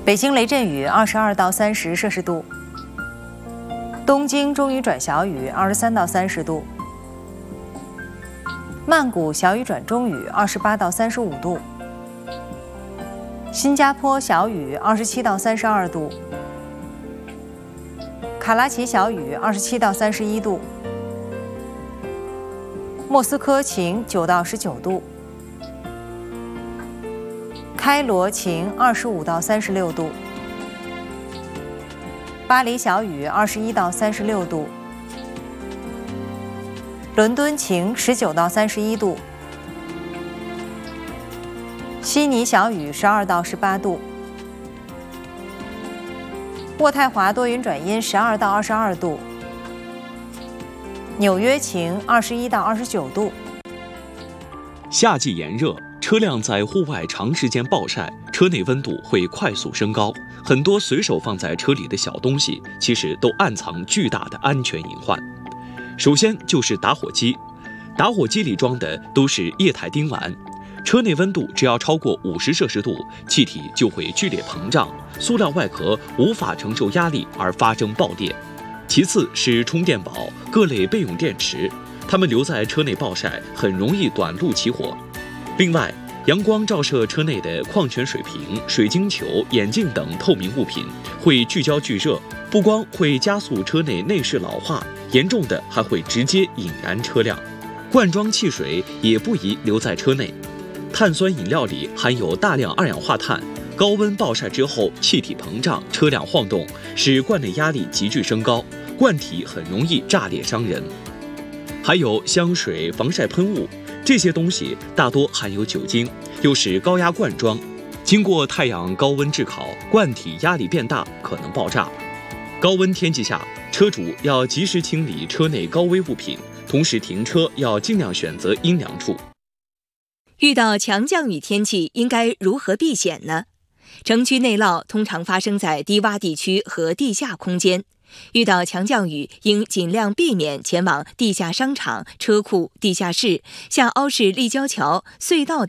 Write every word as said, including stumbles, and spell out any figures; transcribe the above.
北京雷阵雨二十二到三十摄氏度，东京中雨转小雨二十三到三十度，曼谷小雨转中雨二十八到三十五度，新加坡小雨二十七到三十二度，卡拉奇小雨二十七到三十一度，莫斯科晴九到十九度，开罗晴二十五到三十六度，巴黎小雨二十一到三十六度，伦敦晴十九到三十一度，悉尼小雨十二到十八度，渥太华多云转阴十二到二十二度，纽约晴二十一到二十九度。 夏季炎热，车辆在户外长时间暴晒，车内温度会快速升高。很多随手放在车里的小东西，其实都暗藏巨大的安全隐患。首先就是打火机，打火机里装的都是液态丁烷，车内温度只要超过五十摄氏度，气体就会剧烈膨胀，塑料外壳无法承受压力而发生爆裂。其次是充电宝、各类备用电池，它们留在车内暴晒，很容易短路起火。另外，阳光照射车内的矿泉水瓶、水晶球、眼镜等透明物品会聚焦聚热，不光会加速车内内饰老化，严重的还会直接引燃车辆。罐装汽水也不宜留在车内，碳酸饮料里含有大量二氧化碳，高温暴晒之后气体膨胀，车辆晃动，使罐内压力急剧升高，罐体很容易炸裂伤人。还有香水、防晒喷雾，这些东西大多含有酒精，又是高压罐装，经过太阳高温炙烤，罐体压力变大，可能爆炸。高温天气下，车主要及时清理车内高危物品，同时停车要尽量选择阴凉处。 遇到强降雨天气应该如何避险呢？城区内涝通常发生在低洼地区和地下空间，遇到强降雨应尽量避免前往地下商场、车库、地下室、下凹式立交桥、隧道